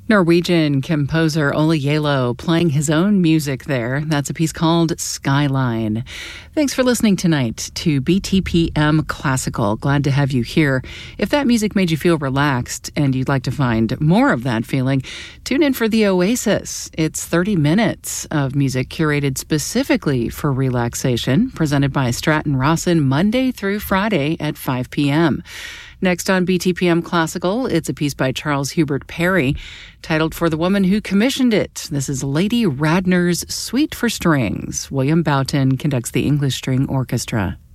Norwegian composer Ole Yelo playing his own music there. That's a piece called Skyline. Thanks for listening tonight to BTPM Classical. Glad to have you here. If that music made you feel relaxed and you'd like to find more of that feeling, tune in for The Oasis. It's 30 minutes of music curated specifically for relaxation, presented by Stratton Rawson Monday through Friday at 5 p.m. Next on BTPM Classical, it's a piece by Charles Hubert Parry titled For the Woman Who Commissioned It. This is Lady Radner's Suite for Strings. William Boughton conducts the English String Orchestra.